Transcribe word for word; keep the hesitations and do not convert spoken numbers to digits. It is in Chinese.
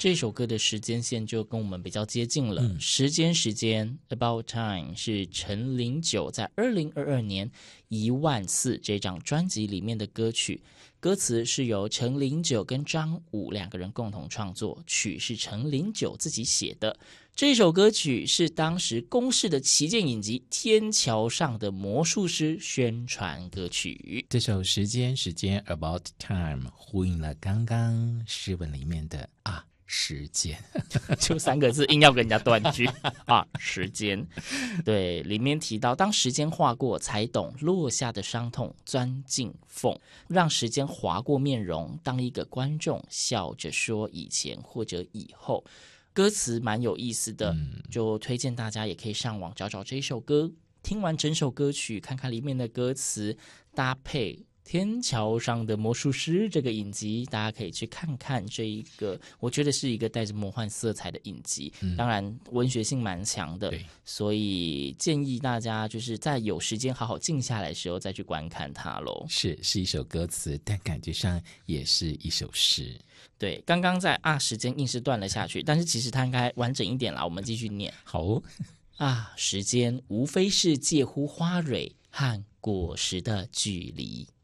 这首歌的时间线就跟我们比较接近了。 嗯、 时间时间 About Time 是陈零九在二零二二年一万次这张专辑里面的歌曲，歌词是由陈零九跟张武两个人共同创作，曲是陈零九自己写的。这首歌曲是当时公视的旗舰影集《天桥上的魔术师》宣传歌曲。 这首时间时间 About Time 呼应了刚刚诗文里面的啊时间， 就三个字硬要跟人家断句啊时间。对，里面提到当时间划过才懂落下的伤痛钻进缝，让时间划过面容，当一个观众笑着说以前或者以后。歌词蛮有意思的，就推荐大家也可以上网找找这一首歌，听完整首歌曲看看里面的歌词，搭配天桥上的魔术师这个影集，大家可以去看看这一个我觉得是一个带着魔幻色彩的影集、嗯、当然文学性蛮强的，所以建议大家就是在有时间好好静下来的时候再去观看它咯。 是是一首歌词，但感觉上也是一首诗。 对，刚刚在啊时间硬是断了下去，但是其实它应该完整一点啦，我们继续念。 好、哦、 啊，时间无非是介乎花蕊和果实的距离。